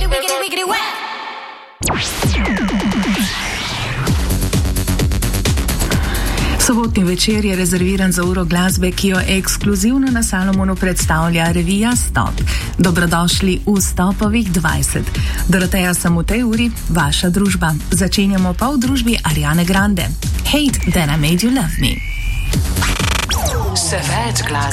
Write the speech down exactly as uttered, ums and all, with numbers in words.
Sobotni večer je rezerviran za uro glasbe, ki jo ekskluzivno na Salomonu predstavlja revija Stop. Dobrodošli v Stopovih dvajset. Doroteja sem v tej uri, vaša družba. Začenjamo pa v družbi Ariane Grande. Hate, then I made you love me. Še več glasbe.